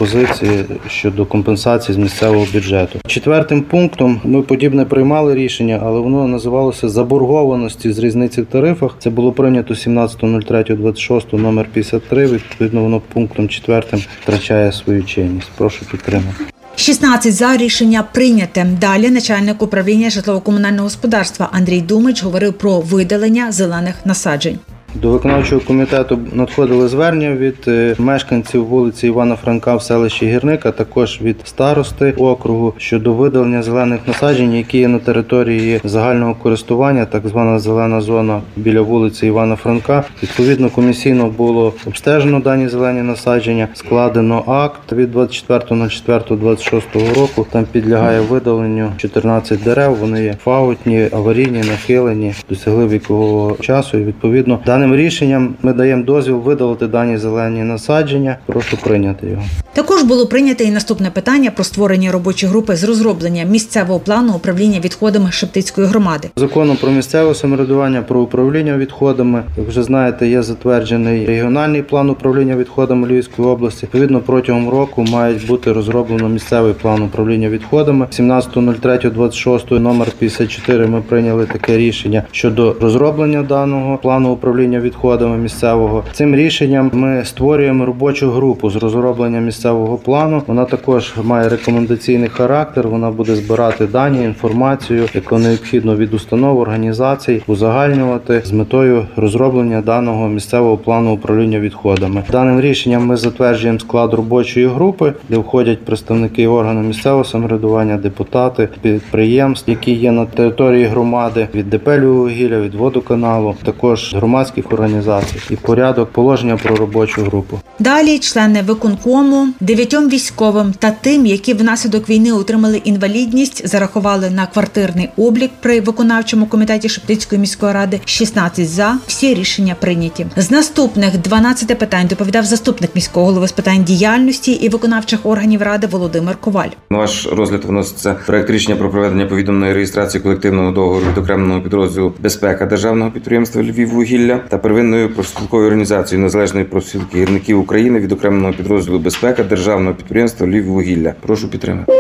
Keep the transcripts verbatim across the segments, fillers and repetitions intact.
пропозиції щодо компенсації з місцевого бюджету. Четвертим пунктом ми подібне приймали рішення, але воно називалося заборгованості з різниці в тарифах. Це було прийнято сімнадцятого третього двадцять шостого номер п'ятдесят три. Відповідно, воно пунктом четвертим втрачає свою чинність. Прошу підтримати. шістнадцять за, рішення прийняте. Далі начальник управління житлово-комунального господарства Андрій Думич говорив про видалення зелених насаджень. До виконавчого комітету надходили звернення від мешканців вулиці Івана Франка в селищі Гірник, а також від старости округу щодо видалення зелених насаджень, які є на території загального користування, так звана зелена зона біля вулиці Івана Франка. Відповідно, комісійно було обстежено дані зелені насадження, складено акт від двадцять четвертого четвертого двадцять шостого року. Там підлягає видаленню чотирнадцять дерев, вони є фаутні, аварійні, нахилені, досягли вікового часу і відповідно даним рішенням ми даємо дозвіл видалити дані зелені насадження. Прошу прийняти його. Також було прийнято і наступне питання про створення робочої групи з розроблення місцевого плану управління відходами Шептицької громади. Законом про місцеве самоврядування, про управління відходами, як вже знаєте, є затверджений регіональний план управління відходами Львівської області. Відповідно, протягом року має бути розроблено місцевий план управління відходами. сімнадцятого третього двадцять шостого номер п'ятдесят чотири ми прийняли таке рішення щодо розроблення даного плану управління відходами місцевого. Цим рішенням ми створюємо робочу групу з розроблення місцевого плану. Вона також має рекомендаційний характер, вона буде збирати дані, інформацію, яку необхідно від установ, організацій, узагальнювати з метою розроблення даного місцевого плану управління відходами. Даним рішенням ми затверджуємо склад робочої групи, де входять представники органів місцевого самоврядування, депутати, підприємств, які є на території громади, від ДП «Львіввугілля», від водоканалу, також громадських організацій і порядок положення про робочу групу. Далі члени виконкому дев'ятьом військовим та тим, які внаслідок війни отримали інвалідність, зарахували на квартирний облік при виконавчому комітеті Шептицької міської ради. шістнадцять за, всі рішення прийняті. З наступних дванадцяти питань доповідав заступник міського голови з питань діяльності і виконавчих органів ради Володимир Коваль. На ваш розгляд вноситься проект рішення про проведення повідомленої реєстрації колективного договору відокремленого підрозділу «Безпека» державного підприємства «Львіввугілля» та первинною профспілковою організацією Незалежної профспілки гірників України відокремленого підрозділу «Безпека» державного підприємства «Львіввугілля». Прошу підтримати.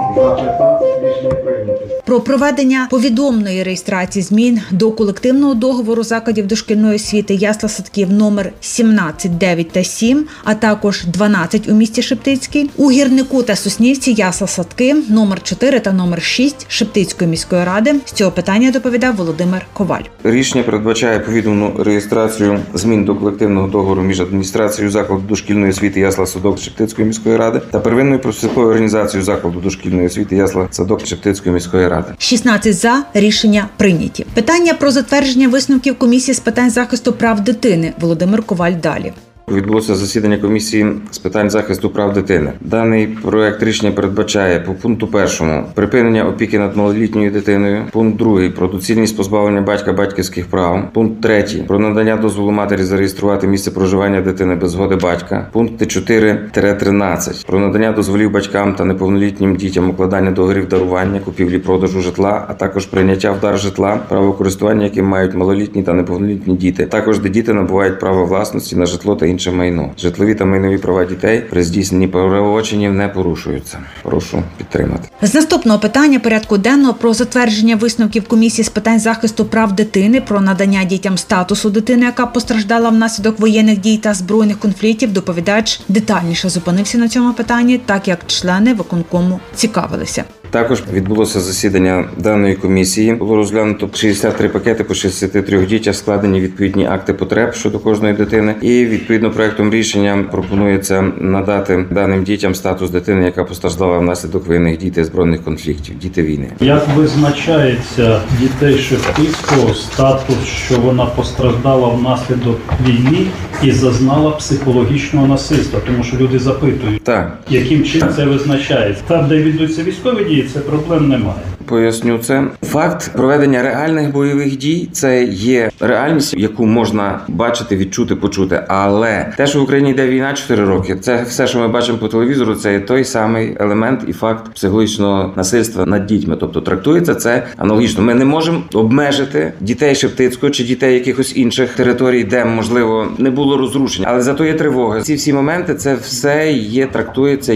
Про проведення повідомної реєстрації змін до колективного договору закладів дошкільної освіти ясла-садків номер сімнадцять, дев'ять та сім, а також дванадцять у місті Шептицький, у Гірнику та Соснівці ясла-садки номер чотири та номер шість Шептицької міської ради. З цього питання доповідав Володимир Коваль. Рішення передбачає повідомлену реєстрацію змін до колективного договору між адміністрацією закладу дошкільної освіти ясла-садок Шептицької міської ради та первинною профспілковою організацією закладу дошкільної освіти ясла-садок Шептицької міської ради. шістнадцять за, рішення прийняті. Питання про затвердження висновків комісії з питань захисту прав дитини. Володимир Коваль далі. Відбулося засідання комісії з питань захисту прав дитини. Даний проект рішення передбачає по пункту першому припинення опіки над малолітньою дитиною, пункт другий про доцільність позбавлення батька батьківських прав, пункт третій про надання дозволу матері зареєструвати місце проживання дитини без згоди батька, пункти чотири тринадцять про надання дозволів батькам та неповнолітнім дітям укладання договорів дарування, купівлі-продажу житла, а також прийняття в дар житла, право користування, яким мають малолітні та неповнолітні діти, також де діти набувають право власності на житло та інше майно. Житлові та майнові права дітей при здійсненні правочинів не порушуються. Прошу підтримати. З наступного питання порядку денного про затвердження висновків комісії з питань захисту прав дитини, про надання дітям статусу дитини, яка постраждала внаслідок воєнних дій та збройних конфліктів, доповідач детальніше зупинився на цьому питанні, так як члени виконкому цікавилися. Також відбулося засідання даної комісії. Було розглянуто шістдесят три пакети по шістдесят три дітях, складені відповідні акти потреб щодо кожної дитини. І відповідно проектом рішення пропонується надати даним дітям статус дитини, яка постраждала внаслідок воєнних дій та збройних конфліктів, діти війни. Як визначається дітей Шептицького статус, що вона постраждала внаслідок війни і зазнала психологічного насильства? Тому що люди запитують, так. яким чином це визначається. Там, де ведуться військові дії, це проблем немає. Поясню це. Факт проведення реальних бойових дій – це є реальність, яку можна бачити, відчути, почути. Але те, що в Україні йде війна чотири роки, це все, що ми бачимо по телевізору, це є той самий елемент і факт психологічного насильства над дітьми. Тобто трактується це аналогічно. Ми не можемо обмежити дітей Шептицького чи дітей якихось інших територій, де, можливо, не було розрушень. Але зато є тривога. Ці всі моменти, це все є, трактується